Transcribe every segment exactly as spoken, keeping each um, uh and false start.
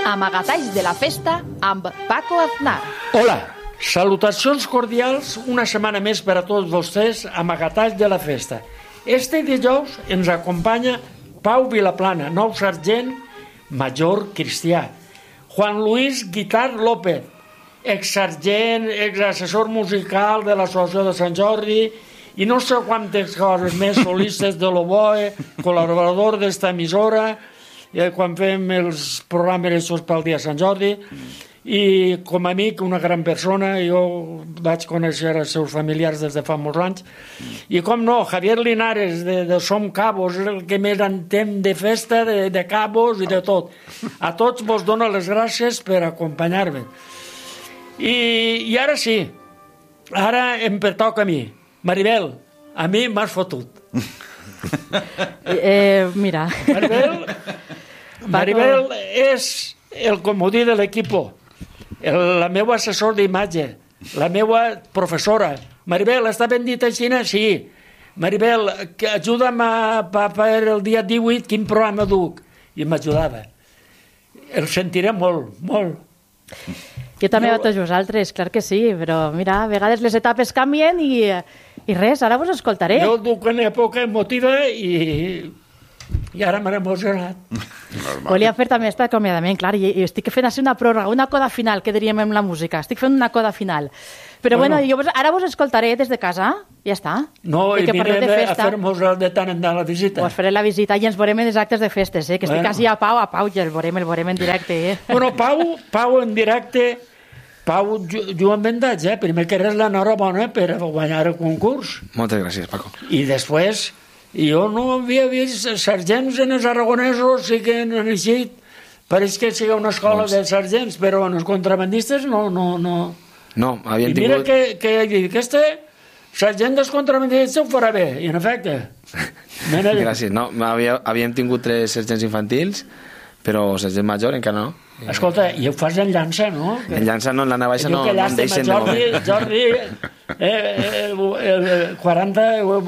Amagatalls de la festa amb Paco Aznar. Hola, salutacions cordials una setmana més per a tots vostès, Amagatalls de la festa. Este dijous ens acompanya Pau Vilaplana, nou sergent major cristià. Juan Luis Guitar López, exsergent, exassessor musical de l'Associació de Sant Jordi i no sé quantes coses més, solistes de l'Oboe, col·laborador d'esta emissora, eh, quan fem els programes pel dia de Sant Jordi, i com a amic una gran persona. Jo vaig conèixer els seus familiars des de fa molts anys, i com no, Javier Linares de, de Som Cabos, el que més entén de festa, de, de cabos i de tot. A tots vos dono les gràcies per acompanyar-me. I, i ara sí, ara em pertoca a mi. Maribel, a mi m'has fotut. Eh, mira. Maribel, Maribel és el comodí de l'equipo, el, la meva assessor d'imatge, la meva professora. Maribel, està ben dit així? Sí. Maribel, que ajuda'm a, a, per el dia divuit, quin programa duc? I m'ajudava. El sentiré molt, molt. Jo també a tots vosaltres, clar que sí, però mira, a vegades les etapes canvien i, i res, ara vos escoltaré. Jo duc una època emotiva i, i ara m'he emocionat. Volia fer també aquest acomiadament, clar, i, i estic fent així una pròrroga, una coda final, que diríem en la música, estic fent una coda final. Però bueno, bueno jo vos, ara vos escoltaré des de casa, ja està. No, i, i mirem de a fer-nos de tant en tant la visita. Us faré la visita i ens veurem en els actes de festes, eh? Que estic bueno. Quasi a Pau, a Pau, i el veurem, el veurem en directe. Eh? Bueno, Pau, Pau en directe, Pau, jo, jo em vendatge, eh? Primer que res l'enhorabona per guanyar el concurs. Moltes gràcies, Paco. I després, jo no havia vist sergents en els aragonesos, sí que han eixit, pareix que sigui una escola de sergents, però en els contrabandistes no, no, no. No, havíem tingut... I mira tingut... que, que he dit, que este sergent dels contrabandistes ho farà bé, i en efecte. Gràcies, no, havíem, havíem tingut tres sergents infantils, però sergent major encara no. Escolta, i ho fas en llança, no? En llança no, en la navaixa no, no em deixen de moment. Jordi, eh, eh, el quaranta,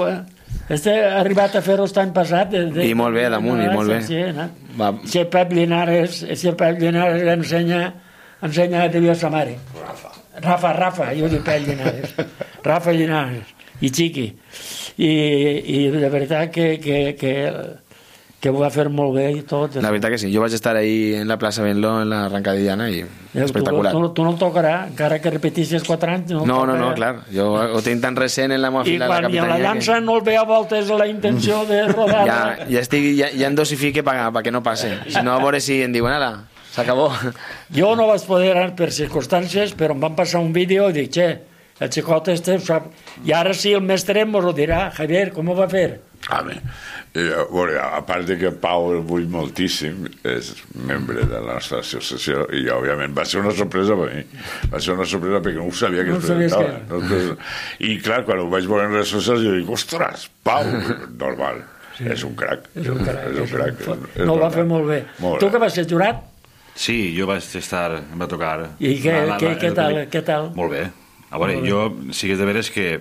este ha arribat a fer-ho l'any passat. De, de, I molt bé, damunt, i molt bé. Sí, no? Si Pep Linares, si Pep Linares ensenya, ensenya a Dios a mare. Rafa. Rafa, Rafa, jo dic Pep Linares. Rafa Linares, i Chiqui. I, i de veritat que, que, que, que ho va fer molt bé i tot. La veritat que sí, jo vaig estar ahí en la plaça Benló, en l'arrencadiana, i espectacular. Tu, tu, tu no el tocarà, encara que repetissis quatre anys. No, no, no, no, clar. Jo ho tinc tan recent en la meva fila a la capitania. I quan la llança que... no el ve a voltes la intenció de rodar. Ja, ja, estic, ja, ja en dosifique per que no passe. Si no, a veure si em diuen, ara, s'acabó. Jo no vaig poder anar per circumstàncies, però em van passar un vídeo i dic, che, el xicot este ho sap. I ara sí, el mestre m'ho dirà. Javier, com ho va fer? A mi, eh, bueno, a part de que Pau el vull moltíssim, és membre de la nostra associació, i òbviament va ser una sorpresa per mi. Va ser una sorpresa perquè no ho sabia que no es presentava. Que... No, I clar, quan ho vaig veure en les socials, jo dic, ostres, Pau, normal. Sí. És un crac. És un crac. És un crac. És un... És no ho va fer molt bé. Molt tu que vas ser jurat? Sí, jo vaig estar, em va tocar... I què, la, la, què, què, tal, què tal? Molt bé. A veure, jo sí que és de veres que...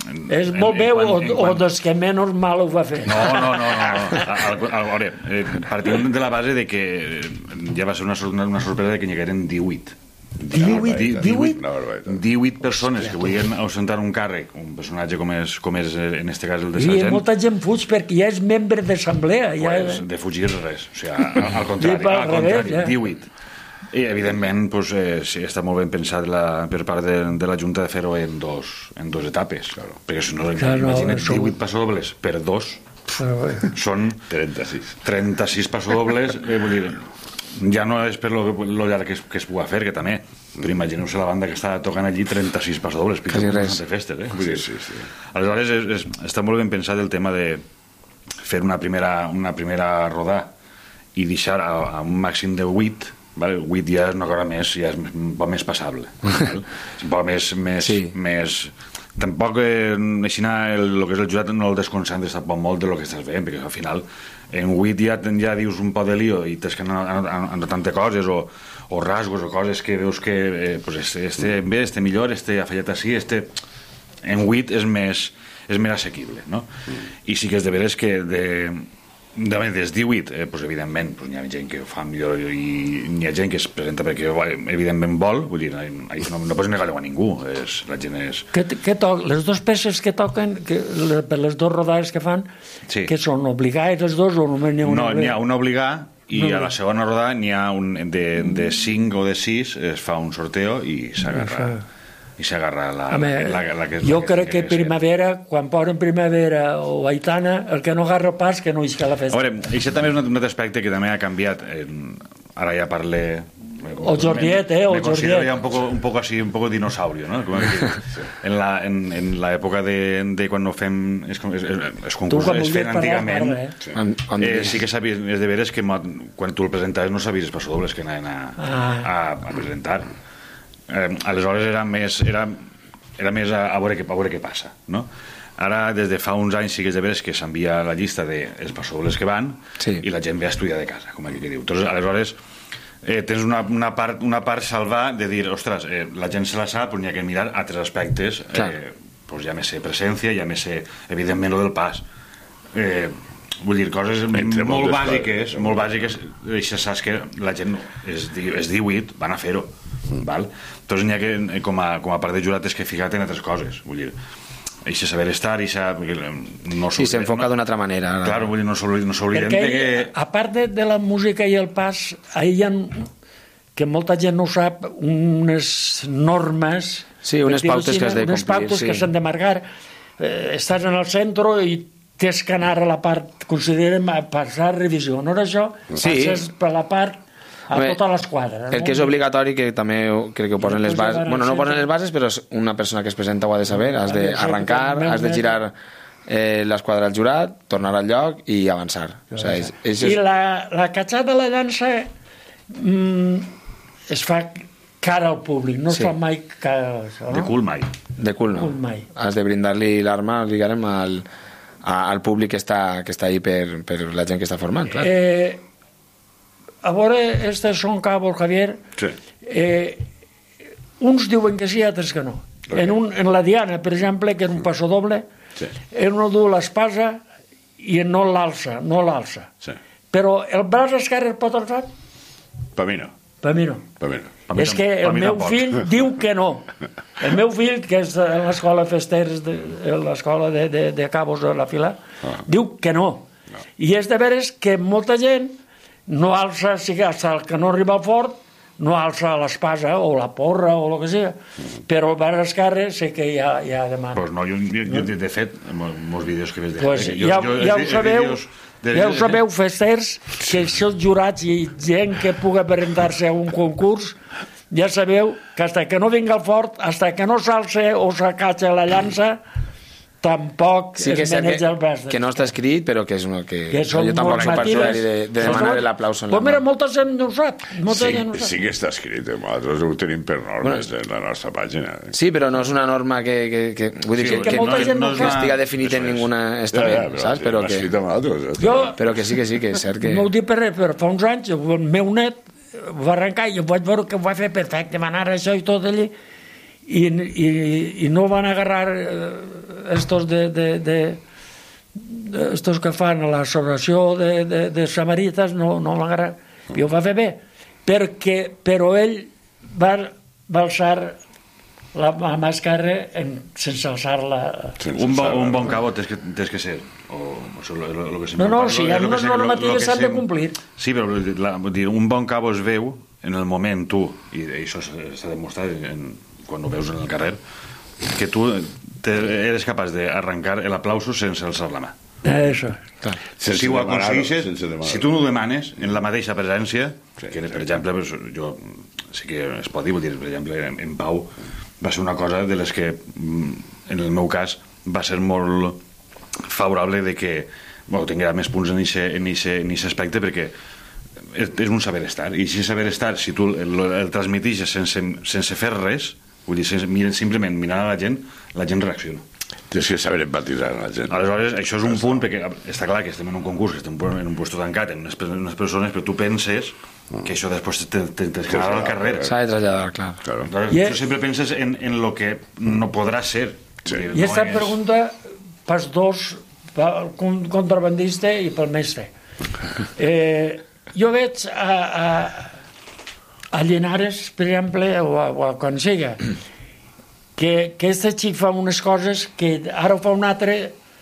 És molt bé o, o dels que menys mal ho va fer? No, no, no. no. A, a, a veure, partim de la base de que ja va ser una, una sorpresa de que n'hi hagueren divuit. divuit? divuit? divuit persones que volien ostentar un càrrec, un personatge com és, com és en este cas el de sergent. I molta gent fuig perquè ja és membre d'assemblea. Ja... Pues, de fugir res, o sigui, al, al contrari, al contrari, ja. divuit. I evidentment pues, eh, sí, està molt ben pensat la, per part de, de la Junta de fer-ho en dos, en dos etapes, claro. Perquè si no, claro, imagina't no, divuit passodobles per dos, claro, són trenta-sis trenta-sis passodobles, eh, vull dir, ja no és per lo, lo llarg que es, que es pugui fer, que també, però imagineu-se la banda que està tocant allí trenta-sis passodobles, quasi res de festes, eh? Sí, sí, sí. Aleshores és, és, està molt ben pensat el tema de fer una primera, una primera rodà i deixar a, a un màxim de vuit. Vale? vuit ja és una cosa més, ja és un poc més passable. Vale? És un poc més... més, sí. més... Tampoc eh, així el, el que és el jurat no el desconcentres tampoc molt de lo que estàs veient, perquè al final en vuit ja, ja dius un poc de lío i tens que anar a tantes coses o, o rasgos o coses que veus que eh, pues este, este bé, este millor, este ha fallat així, este... En vuit és més, és més assequible, no? Mm. I sí que és de veres que de, de des divuit, eh, pues, evidentment, pues, hi ha gent que ho fa millor i hi ha gent que es presenta perquè evidentment vol, vull dir, no, no pots negar-ho a ningú, és, la gent és... Que, que to, les dues peces que toquen, que, per les dues rodades que fan, sí. Que són obligades les dues o només n'hi ha una? No, n'hi ha una obligada i no. A la segona rodada n'hi ha un de, de cinc o de sis, es fa un sorteo i s'agarra... i s'agarra la, Home, la, la, la que... Jo la crec que, que, que primavera, quan posen primavera o Aitana, el que no agarra pas que no isca la festa. A veure, això també és un altre aspecte que també ha canviat. En, ara ja parle... O Jordiet, eh? O me considero Jordiet. ya un poco, un poco así, un poco dinosaurio, ¿no? Como sí. En la en, en la època de, de quan no fem es, es, es concurs es feien antigament, eh? Sí. Eh, sí que sabies, és de veres que quan tu el presentaves no sabies els passadobles que anaven a, ah. a, a presentar. Eh, aleshores era més, era, era més a, a, veure què, a veure què passa, no? Ara, des de fa uns anys, sí que és de veres que s'envia la llista dels passadobles que van sí. I la gent ve a estudiar de casa, com aquí que diu. Entonces, aleshores, eh, tens una, una, part, una part salvar de dir, ostres, eh, la gent se la sap, però n'hi ha que mirar altres aspectes, eh, pues ja més sé presència, ja més sé, evidentment, lo del pas. Eh, vull dir, coses Entre molt bàsiques, coses. molt bàsiques, això saps que la gent és, és divuit, van a fer-ho. Val? Entonces n'hi ha que, com a, com a part de jurat, és que ficat en altres coses, vull dir, eixe saber estar, eixa... No sí, s'enfoca no, d'una altra manera. Claro, vull dir, no s'oblidem no de que... a part de, de la música i el pas, hi ha, que molta gent no ho sap, unes normes... Sí, unes pautes que has de complir. Unes pautes sí. Que s'han de marcar. Eh, estàs en el centre i tens que anar a la part, considerem, a passar revisió. No era això? Sí. Passes per la part... a Home, tota l'esquadra. El no? que és obligatori, que també crec que ho posen les bases... Bueno, no posen les bases, però una persona que es presenta ho ha de saber. Has d'arrencar, has de girar eh, l'esquadra al jurat, tornar al lloc i avançar. O sigui, és, és... I la, la catxada de la llança mm, es fa cara al públic, no sí. Es fa mai cara... No? De cul mai. De cul no. Cul mai. Has de brindar-li l'arma, diguem, al, al públic que està, que està ahí per, per la gent que està formant, clar. Eh, a veure, estes són cabos, Javier, sí. eh, uns diuen que sí, altres que no. Okay. En, un, en la Diana, per exemple, que és un passo doble, sí. En no du l'espasa i no l'alça, no l'alça. Sí. Però el braç esquerre es pot alçar? Per mi no. Per mi no. Per mi no. És que el meu fill diu que no. El meu fill, que és a l'escola Festers, de, a l'escola de, de, de Cabos de la Fila, ah. Diu que no. no. I és de veres que molta gent no alça, sigui, hasta el que no arriba al fort, no alça l'espasa o la porra o el que sigui, mm. Però el braç esquerre sé que ja, ja demana. Pues no, jo, jo, jo de fet, molts vídeos que ves de... Pues jo, ja, jo, ja ho sabeu, de... ja ho sabeu, Festers, que els jurats i gent que pugui presentar-se a un concurs, ja sabeu que hasta que no vinga el fort, hasta que no s'alce o s'acatxa la llança, tampoc sí es maneja el braç. Que no està escrit, però que és una que... que jo tampoc soc partidari de, de demanar l'aplaus en la mà. Pues mira, molta gent no ho sap. Sí, gent no ho sap. Sí que està escrit, nosaltres ho tenim per normes bueno, en la nostra pàgina. Sí, però no és una norma que... que, que vull dir sí, que, que, que no, no, no estiga definit en ninguna estament, ja, ja, però, saps? Però, sí, que, altres, jo, però que sí que sí, que és cert que... No ho dic per res, però fa uns anys el meu net va arrencar i vaig veure que ho va fer perfecte, va anar això i tot allí, i, i, i no van agarrar estos de, de, de, de estos que fan l'associació de, de, de samarites, no, no van agarrar, i ho va fer bé, perquè, però ell va, va alçar la, la mà esquerra en, sense alçar-la. Un, bo, un bon cabo tens que, tens que ser, o, o lo, lo, lo que no, no, si hi ha unes normatives s'han de complir. Sí, però la, dir, un bon cabo es veu en el moment tu, i això s'ha demostrat en, quan ho veus en el carrer, que tu te, eres capaç d'arrencar l'aplauso sense alçar la mà. Això. Si ho aconsegueixes, si tu no ho demanes en la mateixa presència, sí, que per exemple, jo sí que es pot dir, vull dir, per exemple, en, en Pau va ser una cosa de les que, en el meu cas, va ser molt favorable de que bueno, tinguera més punts en aquest aspecte, perquè és, és un saber estar, i si saber estar, si tu el, el transmetixes sense, sense fer res, vull dir, sense, simplement mirant a la gent, la gent reacciona. Tens que saber empatitzar amb la gent. Aleshores, això és un punt, perquè està clar que estem en un concurs, que estem en un lloc tancat, en unes, en unes persones, però tu penses que això després tens que anar al carrer. S'ha de traslladar, clar. Claro. Entonces, tu sempre penses en, en lo que no podrà ser. Sí. I aquesta no és... pregunta pels dos, pel contrabandista i pel mestre. Eh, jo veig a, a, a Linares, per exemple, o a, o a quan siga, que, que este xic fa unes coses que ara ho fa un altre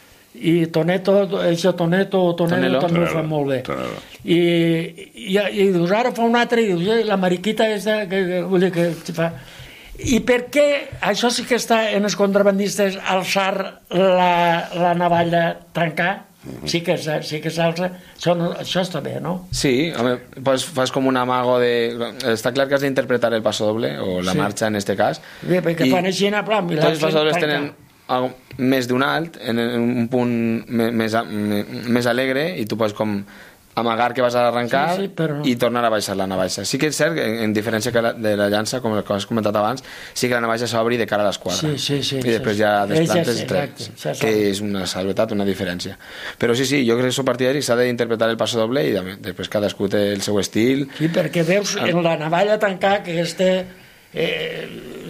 i Toneto, això Toneto o Tonelo també ho fa molt bé. Tonelo. I, i, i dius, ara fa un altre i dius, la mariquita aquesta que, que, vull dir, que fa... I per què, això sí que està en els contrabandistes, alçar la, la navalla, trencar? Sí que, sí que s'alça, això, no, això està bé, no? Sí, home, pues fas com un amago de... Està clar que has d'interpretar el paso doble, o la sí. marxa en este cas. Bé, perquè fan així en plan... Tots els passos tenen més d'un alt, en un punt més, més alegre, i tu pots com amagar que vas a arrencar sí, sí, però... i tornar a baixar la navalla. Sí que és cert, en diferència de la llança, com has comentat abans, sí que la navalla s'obri de cara a l'esquadra. Sí, sí, sí, I després ja desplantes sí, tres, sí, que és una salvetat, una diferència. Però sí, sí, jo crec que soc partidari, s'ha d'interpretar el passo doble i després cadascú té el seu estil. Sí, perquè veus en la navalla tancar que este... Eh,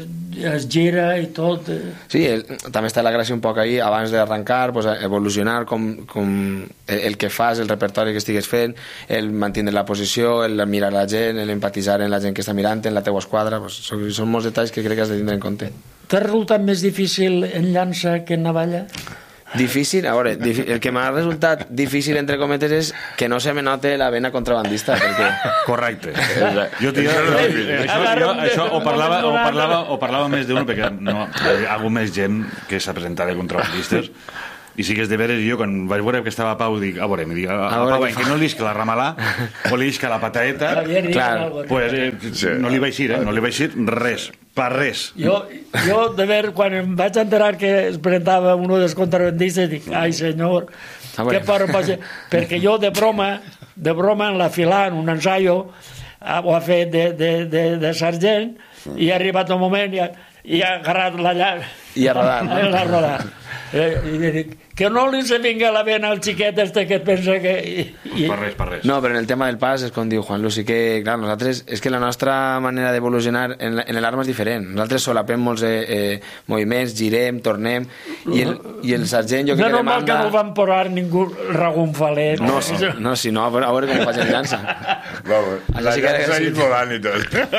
es gira i tot. Sí, el, també està la gràcia un poc ahí, abans d'arrencar, pues, evolucionar com, com el, el que fas, el repertori que estigues fent, el mantenir la posició, el mirar la gent, l'empatitzar en la gent que està mirant, en la teua esquadra, pues, són, són molts detalls que crec que has de tindre en compte. T'ha resultat més difícil en llança que en navalla? Difícil, a veure, el que m'ha resultat difícil, entre cometes, és que no se me note la vena contrabandista, perquè... Correcte. Jo, tio, això, jo, això ho parlava, ho parlava, ho parlava més d'uno, perquè no, hi ha hagut més gent que s'ha presentat de contrabandistes, i sí que és de veres, jo quan vaig veure que estava a Pau, dic, a veure, em dic, a, a, a Pau, en que no li isca la ramalà, o li isca la pataeta, clar, pues, eh, sí. no li vaig ir, eh, no li vaig ir res, per res. Jo, jo de ver, quan em vaig enterar que es presentava un dels contrabandistes, dic, ai senyor, què paro faig? Perquè jo de broma, de broma en la fila, en un ensaio, ho ha fet de, de, de, de sergent, i ha arribat un moment i ha, i ha agarrat la llaga. I ha rodat. I ha rodat. Eh, i dic, que no li se vinga la vena al xiquet este que pensa que... I... Per res, per res. No, però en el tema del pas, és com diu Juan Lu, sí que, clar, nosaltres, és que la nostra manera d'evolucionar en, en l'arma és diferent. Nosaltres solapem molts eh, eh, moviments, girem, tornem, i el, i el sergent jo crec que demanda... No, que no van posar ningú ragonfalet. No, sí, no, si no, a veure, a veure com ho faig en llança. No, la sí llança és volant i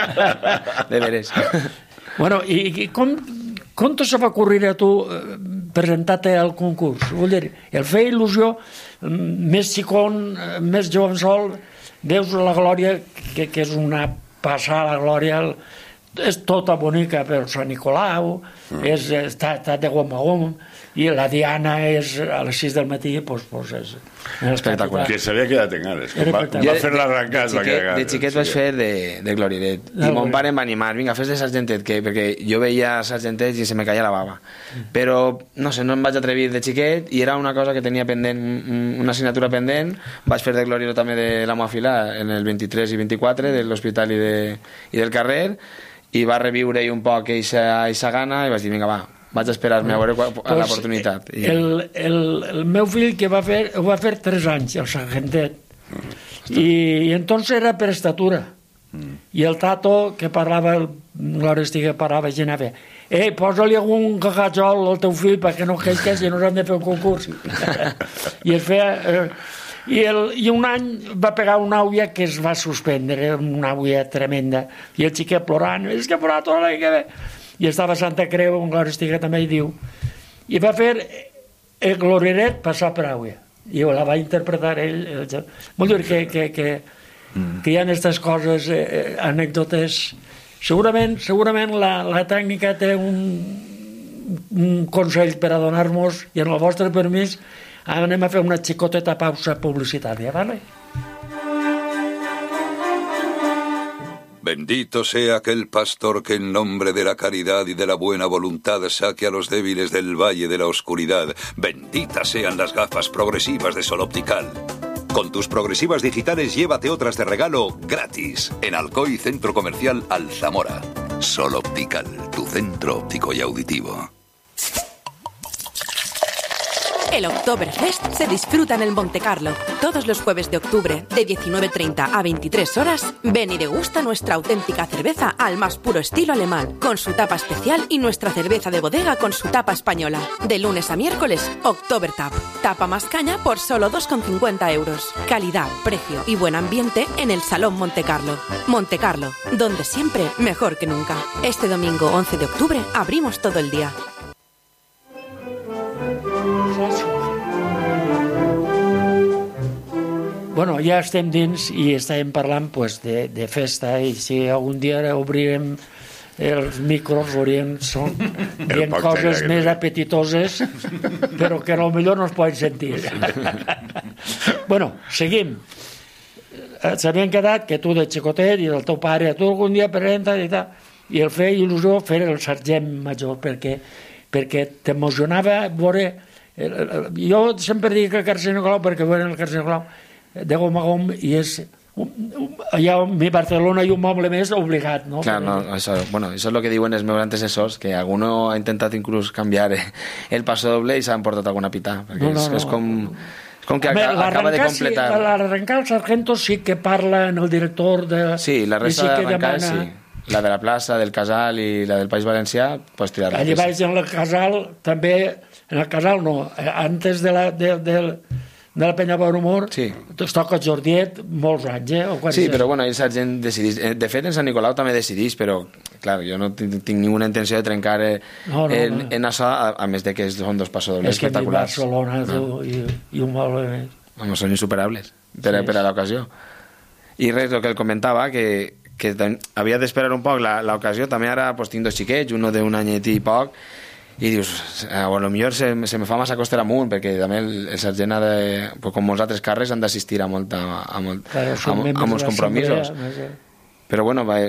tot. De veres. Bueno, i, i com... Com te se va ocurrir a tu presentar-te al concurs? Vull dir, el fer il·lusió, més xicón, més jovençol, veus la Glòria, que, que és una passada, la Glòria, és tota bonica, però Sant Nicolau, és, està, està de gom a gom, i la Diana és a les sis del matí, doncs, doncs és... Espectacular. Que s'havia quedat en Ares. Va, va fer l'arrencat. De, de, de xiquet vaig fer de, de gloriret. I mon pare em va animar, vinga, fes de sargentet, que, perquè jo veia sargentet i se me caia la bava. Però, no sé, no em vaig atrevir de xiquet i era una cosa que tenia pendent, una assignatura pendent. Vaig fer de gloriret també de la meva fila en el vint-i-tres i vint-i-quatre de l'hospital i, de, i del carrer, i va reviure-hi un poc aquesta gana i vaig dir, vinga, va, vaig esperar-me a veure pues, l'oportunitat. I... El, el, el meu fill que va fer, ho va fer tres anys, el sargentet, mm. I, i entonces era per estatura. Mm. I el tato que parlava, l'Oresti que parlava, gent a fer, eh, posa-li algun cagajol al teu fill perquè no queixes i no s'han de fer un concurs. I es feia... Eh, I, el, i un any va pegar una àuia que es va suspendre, una àuia tremenda, i el xiquet plorant, és que plora tota la que ve. I estava a Santa Creu, on l'Oresti també hi diu, i va fer el gloriret passar per àuia, i la va interpretar ell. El... Vull dir que, que, que, mm. que hi ha aquestes coses, eh, anècdotes. Segurament, segurament la, la tècnica té un, un consell per a donar-nos, i en el vostre permís anem a fer una xicoteta pausa publicitària, ¿vale? Bendito sea aquel pastor que en nombre de la caridad y de la buena voluntad saque a los débiles del valle de la oscuridad. Benditas sean las gafas progresivas de Sol Optical. Con tus progresivas digitales llévate otras de regalo gratis en Alcoy Centro Comercial Alzamora. Sol Optical, tu centro óptico y auditivo. El Oktoberfest se disfruta en el Monte Carlo. Todos los jueves de octubre, de diecinueve treinta a veintitrés horas, ven y degusta nuestra auténtica cerveza al más puro estilo alemán, con su tapa especial y nuestra cerveza de bodega con su tapa española. De lunes a miércoles, Oktobertap. Tapa más caña por solo dos con cincuenta euros. Calidad, precio y buen ambiente en el Salón Monte Carlo. Monte Carlo, donde siempre mejor que nunca. Este domingo once de octubre abrimos todo el día. Bueno, ja estem dins i estàvem parlant pues, de, de festa i si algun dia obrirem els micros veurien, són, veurien coses més apetitoses però que potser no es poden sentir. Bueno, seguim. S'havien quedat que tu de xicotet i el teu pare, tu algun dia presenta i tal, i el feia il·lusió fer el sergent major perquè, perquè t'emocionava veure... Jo sempre dic que el Carcer Nicolau perquè veuen el Carcer Nicolau de gom a gom i és allà a Barcelona hi ha un moble més obligat, no? Clar, no, això, bueno, això és el que diuen els meus antecessors, que alguno ha intentat inclús canviar el paso doble i s'han portat alguna pità, perquè no, no, és, no. és com... com que acaba, acaba de completar... Sí, l'arrencar el sargento sí que parla en el director de... Sí, la resta sí d'arrencar demana... sí. La de la plaça, del Casal i la del País Valencià, pots tirar-la. Allà baix en el Casal, també... En el Casal no, antes de la... De, de, de la Penya Bon Humor, sí. Es toca Jordiet molts anys, eh? O sí, però bueno, el sergent decidís. De fet, en Sant Nicolau també decidís, però, clar, jo no tinc, tinc ninguna intenció de trencar eh, no, no, en, no. en això, a, a més de que són dos passadobles espectaculars. És que Barcelona no. i, i un moble més. Home, són insuperables per, sí. per a l'ocasió. I res, el que el comentava, que, que havia d'esperar un poc l'ocasió, també ara pues, tinc dos xiquets, uno d'un anyet i poc, i dius, a lo millor se, se me fa massa costa amunt, perquè també el, el sergent ha de, pues, com molts altres càrrecs han d'assistir a, molta, a, molt, claro, a, a, a molts compromisos. Però bueno, va,